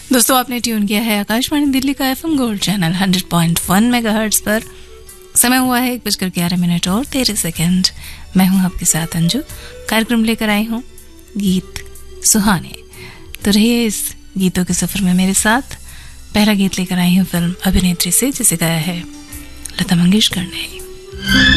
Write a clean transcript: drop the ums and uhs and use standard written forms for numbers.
दोस्तों आपने ट्यून किया है आकाशवाणी दिल्ली का एफएम गोल्ड चैनल 100.1 मेगाहर्ट्ज पर। समय हुआ है 1:11 और 13 मैं हूं आपके साथ अंजू। कार्यक्रम लेकर आई हूं गीत सुहाने। तो रहिए इस गीतों के सफर में मेरे साथ। पहला गीत लेकर आई हूं फिल्म अभिनेत्री से, जिसे गाया है लता मंगेशकर ने।